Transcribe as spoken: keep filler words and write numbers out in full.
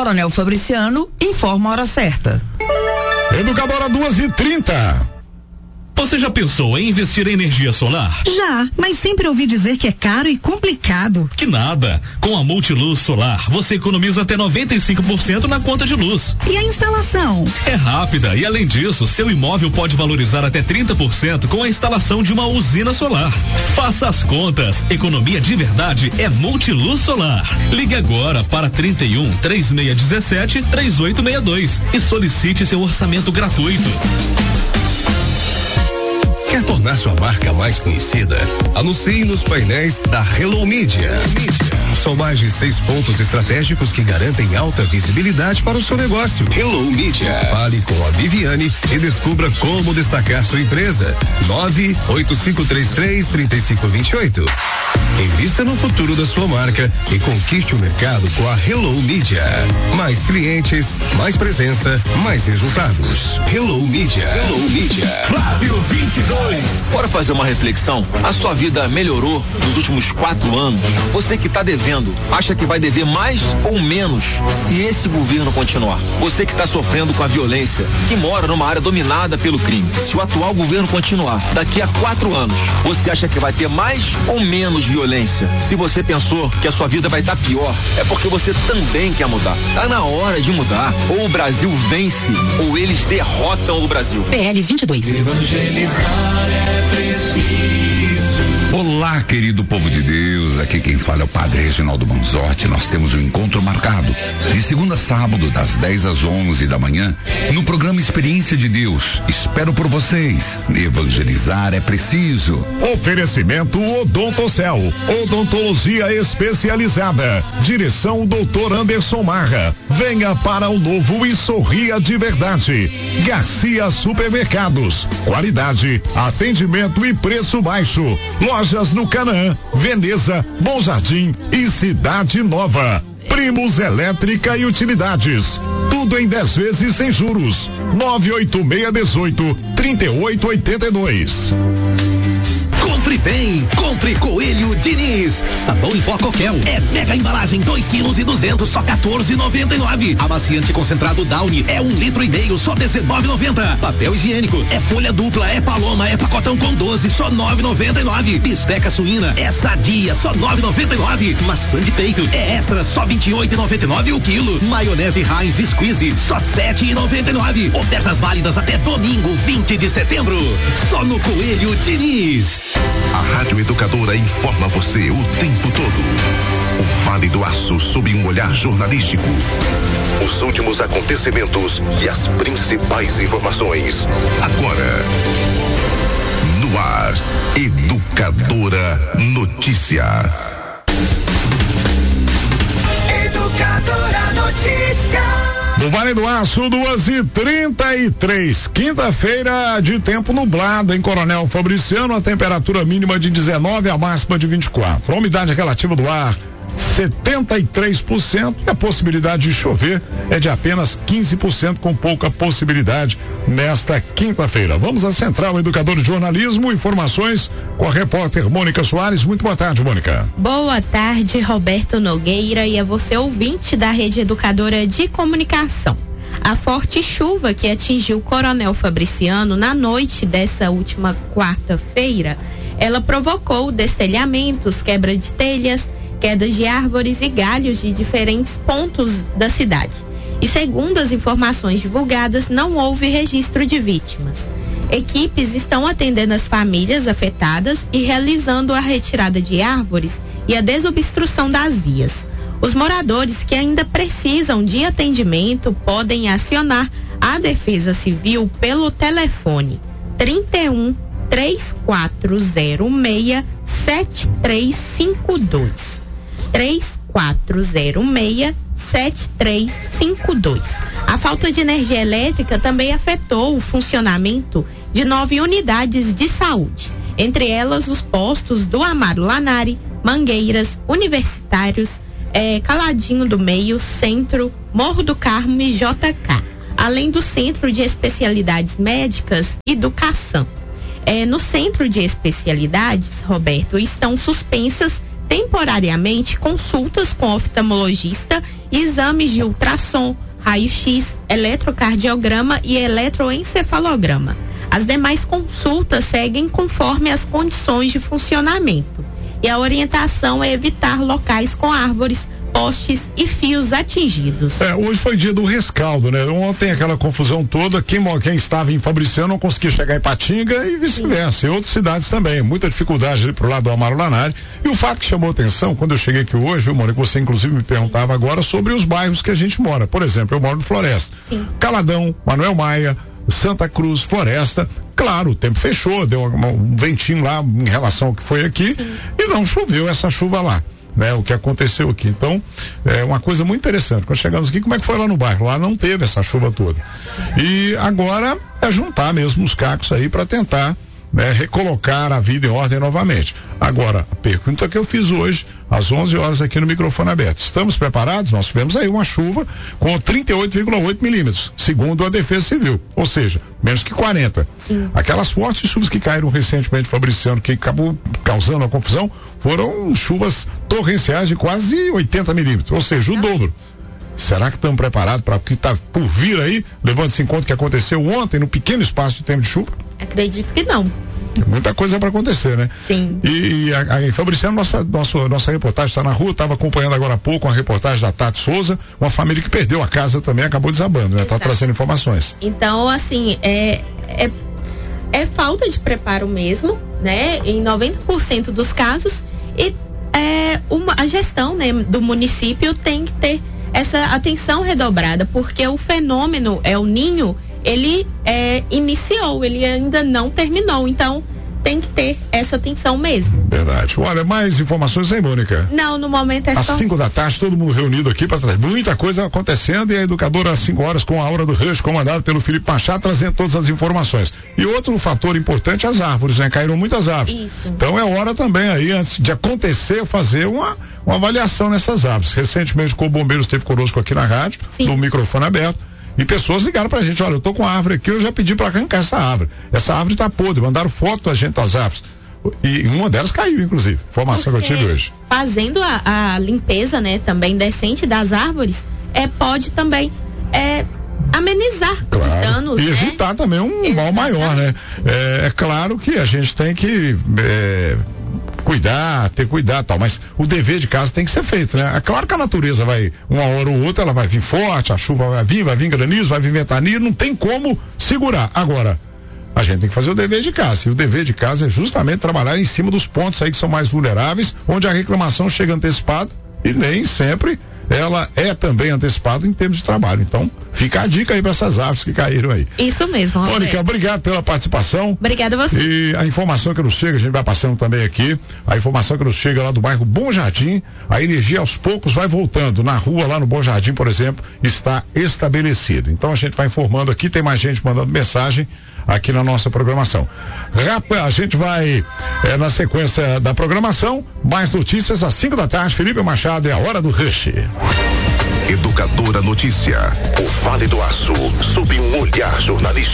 Coronel Fabriciano informa a hora certa. Educadora duas e trinta. Você já pensou em investir em energia solar? Já, mas sempre ouvi dizer que é caro e complicado. Que nada. Com a Multiluz Solar, você economiza até noventa e cinco por cento na conta de luz. E a instalação? É rápida e, além disso, seu imóvel pode valorizar até trinta por cento com a instalação de uma usina solar. Faça as contas. Economia de verdade é Multiluz Solar. Ligue agora para trinta e um, três seis um sete, três oito seis dois e solicite seu orçamento gratuito. Quer tornar sua marca mais conhecida? Anuncie nos painéis da Hello Media. São mais de seis pontos estratégicos que garantem alta visibilidade para o seu negócio. Hello Media. Fale com a Viviane e descubra como destacar sua empresa. nove oito cinco três três, três cinco dois oito. Invista no futuro da sua marca e conquiste o mercado com a Hello Media. Mais clientes, mais presença, mais resultados. Hello Media. Hello Media. Flávio vinte e dois. Bora fazer uma reflexão? A sua vida melhorou nos últimos quatro anos? Você que está devendo, acha que vai dever mais ou menos se esse governo continuar? Você que está sofrendo com a violência, que mora numa área dominada pelo crime, se o atual governo continuar, daqui a quatro anos, você acha que vai ter mais ou menos violência? Se você pensou que a sua vida vai estar pior, é porque você também quer mudar. Tá na hora de mudar. Ou o Brasil vence, ou eles derrotam o Brasil. P L vinte e dois. Evangelizar é preciso. Olá, querido povo de Deus, aqui quem fala é o Padre Reginaldo Manzotti. Nós temos um encontro marcado de segunda a sábado, das dez às onze da manhã, no programa Experiência de Deus. Espero por vocês. Evangelizar é preciso. Oferecimento Odontocel, odontologia especializada. Direção doutor Anderson Marra. Venha para o novo e sorria de verdade. Garcia Supermercados, qualidade, atendimento e preço baixo. Lojas no Canaã, Veneza, Bom Jardim e Cidade Nova. Primos Elétrica e Utilidades. Tudo em dez vezes sem juros. nove oito seis um oito, três oito oito dois. Compre bem, compre Coelho Diniz. Sabão em pó Coquel é mega embalagem, dois quilos e duzentos, só quatorze e noventa e nove. Amaciante concentrado Downy é um litro e meio, só dezenove e noventa. Papel higiênico é folha dupla, é Paloma, é pacotão com doze, só nove e noventa e nove. Bisteca suína é Sadia, só nove e noventa e nove. Maçã de peito é Extra, só vinte e oito e noventa e nove o quilo. Maionese Heinz Squeeze, só sete e noventa e nove. Ofertas válidas até domingo, vinte de setembro. Só no Coelho Diniz. A Rádio Educadora informa você o tempo todo. O Vale do Aço sob um olhar jornalístico. Os últimos acontecimentos e as principais informações. Agora, no ar, Educadora Notícia. Educadora Notícia. No Vale do Aço, duas e trinta e três. Quinta-feira de tempo nublado em Coronel Fabriciano, a temperatura mínima de dezenove, a máxima de vinte e quatro. A umidade relativa do ar, setenta e três por cento, e a possibilidade de chover é de apenas quinze por cento, com pouca possibilidade nesta quinta-feira. Vamos à Central Educador de Jornalismo, informações com a repórter Mônica Soares. Muito boa tarde, Mônica. Boa tarde, Roberto Nogueira, e a você, ouvinte da Rede Educadora de Comunicação. A forte chuva que atingiu Coronel Fabriciano na noite dessa última quarta-feira, ela provocou destelhamentos, quebra de telhas, quedas de árvores e galhos de diferentes pontos da cidade. E segundo as informações divulgadas, não houve registro de vítimas. Equipes estão atendendo as famílias afetadas e realizando a retirada de árvores e a desobstrução das vias. Os moradores que ainda precisam de atendimento podem acionar a Defesa Civil pelo telefone trinta e um, três quatro zero seis, sete três cinco dois. três quatro zero seis, sete três cinco dois. A falta de energia elétrica também afetou o funcionamento de nove unidades de saúde, entre elas os postos do Amaro Lanari, Mangueiras, Universitários, eh, Caladinho do Meio, Centro, Morro do Carmo e J K, além do Centro de Especialidades Médicas e do CASSAM. Eh, no Centro de Especialidades, Roberto, estão suspensas temporariamente consultas com oftalmologista, exames de ultrassom, raio-x, eletrocardiograma e eletroencefalograma. As demais consultas seguem conforme as condições de funcionamento. E a orientação é evitar locais com árvores, postes e fios atingidos. É, hoje foi dia do rescaldo, né? Ontem aquela confusão toda, quem, quem estava em Fabriciano não conseguia chegar em Patinga e vice-versa, em outras cidades também, muita dificuldade ali pro lado do Amaro Lanari. E o fato que chamou atenção, quando eu cheguei aqui hoje, viu, Mônica, você inclusive me perguntava agora sobre os bairros que a gente mora. Por exemplo, eu moro no Floresta. Sim. Caladão, Manuel Maia, Santa Cruz, Floresta. Claro, o tempo fechou, deu uma, um ventinho lá em relação ao que foi aqui. Sim. E não choveu essa chuva lá. Né, o que aconteceu aqui. Então, é uma coisa muito interessante. Quando chegamos aqui, como é que foi lá no bairro? Lá não teve essa chuva toda. E agora é juntar mesmo os cacos aí para tentar, né, recolocar a vida em ordem novamente. Agora, a pergunta que eu fiz hoje, às onze horas aqui no microfone aberto. Estamos preparados? Nós tivemos aí uma chuva com trinta e oito vírgula oito milímetros, segundo a Defesa Civil. Ou seja, menos que quarenta. Sim. Aquelas fortes chuvas que caíram recentemente, Fabriciano, que acabou causando a confusão, foram chuvas torrenciais de quase oitenta milímetros. Ou seja, o dobro. Será que estamos preparados para o que está por vir aí, levando-se em conta o que aconteceu ontem no pequeno espaço de tempo de chuva? Acredito que não. Tem muita coisa para acontecer, né? Sim. E, e a, a Fabriciano, nossa, nossa, nossa reportagem está na rua, estava acompanhando agora há pouco uma reportagem da Tati Souza, uma família que perdeu a casa também, acabou desabando, né? Está trazendo informações. Então, assim, é, é, é falta de preparo mesmo, né? Em noventa por cento dos casos, e é, uma, a gestão, né, do município tem que ter essa atenção redobrada, porque o fenômeno El Ninho, ele é, iniciou, ele ainda não terminou, então tem que ter essa atenção mesmo. Verdade. Olha, mais informações aí, Mônica? Não, no momento é às só... Às cinco da tarde, todo mundo reunido aqui para trazer muita coisa acontecendo, e a educadora às cinco horas com a Hora do Rush, comandado pelo Felipe Machado, trazendo todas as informações. E outro fator importante, as árvores, né? Caíram muitas árvores. Isso. Então é hora também aí, antes de acontecer, fazer uma, uma avaliação nessas árvores. Recentemente o Corpo Bombeiros esteve conosco aqui na rádio, Sim. no microfone aberto. E pessoas ligaram pra gente, olha, eu tô com a árvore aqui, eu já pedi pra arrancar essa árvore. Essa árvore tá podre, mandaram foto da gente das árvores. E uma delas caiu, inclusive. Informação Porque que eu tive hoje. Fazendo a, a limpeza, né, também decente das árvores, é, pode também é, amenizar claro. os danos. E né? evitar também um Exatamente. mal maior, né? É, é claro que a gente tem que é, cuidar, ter cuidado e tal, mas o dever de casa tem que ser feito, né? É claro que a natureza vai, uma hora ou outra, ela vai vir forte, a chuva vai vir, vai vir granizo, vai vir ventania, não tem como segurar. Agora, a gente tem que fazer o dever de casa. E o dever de casa é justamente trabalhar em cima dos pontos aí que são mais vulneráveis, onde a reclamação chega antecipada e nem sempre ela é também antecipada em termos de trabalho. Então, fica a dica aí para essas árvores que caíram aí. Isso mesmo. Mônica, obrigado pela participação. Obrigada a você. E a informação que nos chega, a gente vai passando também aqui, a informação que nos chega lá do bairro Bom Jardim, a energia aos poucos vai voltando. Na rua, lá no Bom Jardim, por exemplo, está estabelecido. Então a gente vai informando aqui, tem mais gente mandando mensagem aqui na nossa programação. Rapa, a gente vai é, na sequência da programação, mais notícias às cinco da tarde. Felipe Machado, é a Hora do Rush. Educadora Notícia, o Vale do Aço, sob um olhar jornalístico.